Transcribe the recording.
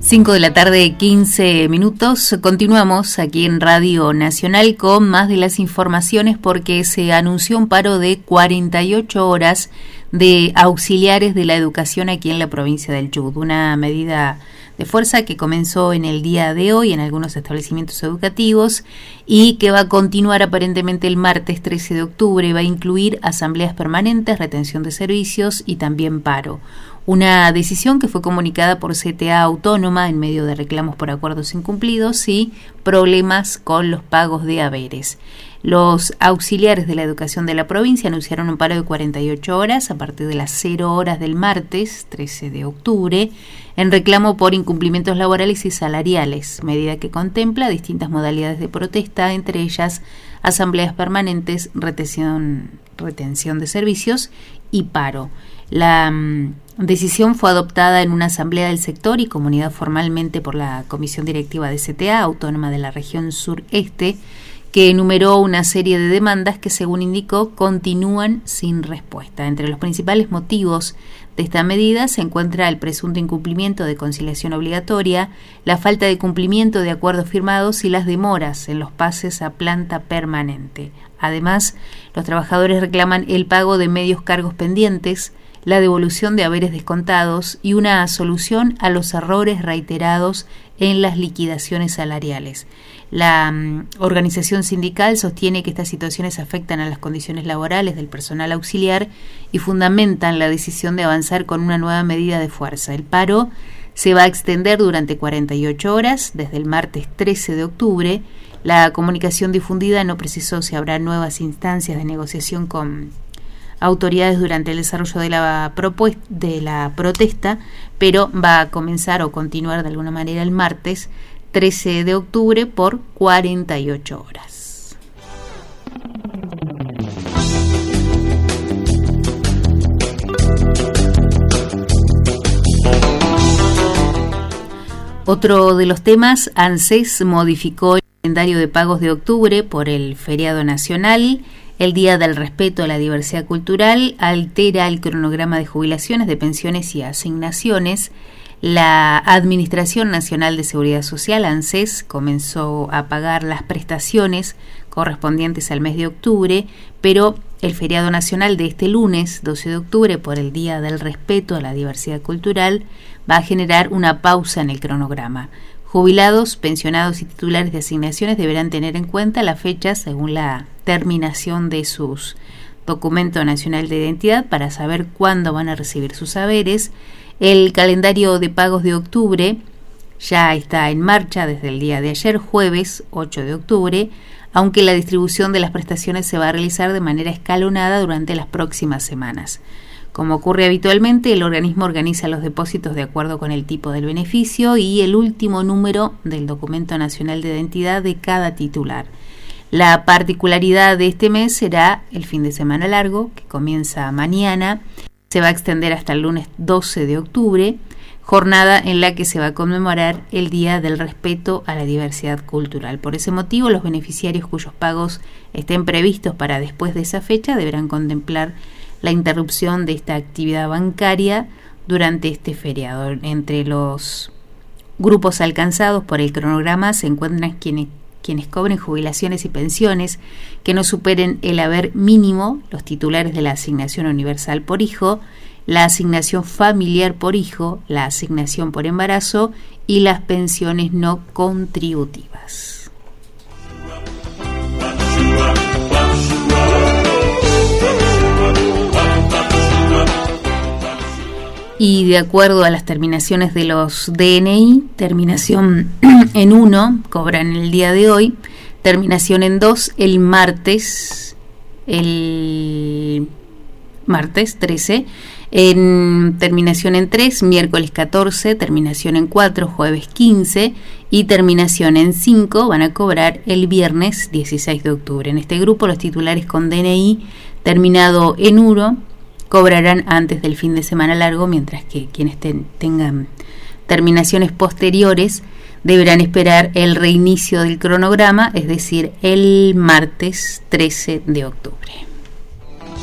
5 de la tarde, 15 minutos. Continuamos aquí en Radio Nacional con más de las informaciones porque se anunció un paro de 48 horas de auxiliares de la educación aquí en la provincia del Chubut. Una medida de fuerza que comenzó en el día de hoy en algunos establecimientos educativos y que va a continuar aparentemente el martes 13 de octubre. Va a incluir asambleas permanentes, retención de servicios y también paro. Una decisión que fue comunicada por CTA Autónoma en medio de reclamos por acuerdos incumplidos y problemas con los pagos de haberes. Los auxiliares de la educación de la provincia anunciaron un paro de 48 horas a partir de las 0 horas del martes 13 de octubre en reclamo por incumplimientos laborales y salariales, medida que contempla distintas modalidades de protesta, entre ellas asambleas permanentes, retención de servicios y paro. La decisión fue adoptada en una asamblea del sector y comunicada formalmente por la Comisión Directiva de CTA, Autónoma de la Región Sureste, que enumeró una serie de demandas que, según indicó, continúan sin respuesta. Entre los principales motivos de esta medida se encuentra el presunto incumplimiento de conciliación obligatoria, la falta de cumplimiento de acuerdos firmados y las demoras en los pases a planta permanente. Además, los trabajadores reclaman el pago de medios cargos pendientes, la devolución de haberes descontados y una solución a los errores reiterados en las liquidaciones salariales. La organización sindical sostiene que estas situaciones afectan a las condiciones laborales del personal auxiliar y fundamentan la decisión de avanzar con una nueva medida de fuerza. El paro se va a extender durante 48 horas, desde el martes 13 de octubre. La comunicación difundida no precisó si habrá nuevas instancias de negociación con autoridades durante el desarrollo de la protesta, pero va a comenzar o continuar de alguna manera el martes 13 de octubre por 48 horas. Otro de los temas, ANSES modificó el calendario de pagos de octubre por el feriado nacional. El Día del Respeto a la Diversidad Cultural altera el cronograma de jubilaciones, de pensiones y asignaciones. La Administración Nacional de Seguridad Social, ANSES, comenzó a pagar las prestaciones correspondientes al mes de octubre, pero el feriado nacional de este lunes, 12 de octubre, por el Día del Respeto a la Diversidad Cultural, va a generar una pausa en el cronograma. Jubilados, pensionados y titulares de asignaciones deberán tener en cuenta la fecha según la terminación de sus documento nacional de identidad para saber cuándo van a recibir sus haberes. El calendario de pagos de octubre ya está en marcha desde el día de ayer, jueves 8 de octubre, aunque la distribución de las prestaciones se va a realizar de manera escalonada durante las próximas semanas. Como ocurre habitualmente, el organismo organiza los depósitos de acuerdo con el tipo del beneficio y el último número del documento nacional de identidad de cada titular. La particularidad de este mes será el fin de semana largo, que comienza mañana, se va a extender hasta el lunes 12 de octubre, jornada en la que se va a conmemorar el Día del Respeto a la Diversidad Cultural. Por ese motivo, los beneficiarios cuyos pagos estén previstos para después de esa fecha deberán contemplar la interrupción de esta actividad bancaria durante este feriado. Entre los grupos alcanzados por el cronograma se encuentran quienes cobren jubilaciones y pensiones que no superen el haber mínimo, los titulares de la asignación universal por hijo, la asignación familiar por hijo, la asignación por embarazo y las pensiones no contributivas. Y de acuerdo a las terminaciones de los DNI, terminación en 1 cobran el día de hoy, terminación en 2 el martes 13, en terminación en 3 miércoles 14, terminación en 4 jueves 15 y terminación en 5 van a cobrar el viernes 16 de octubre. En este grupo los titulares con DNI terminado en 1 cobrarán antes del fin de semana largo, mientras que quienes tengan terminaciones posteriores deberán esperar el reinicio del cronograma, es decir, el martes 13 de octubre.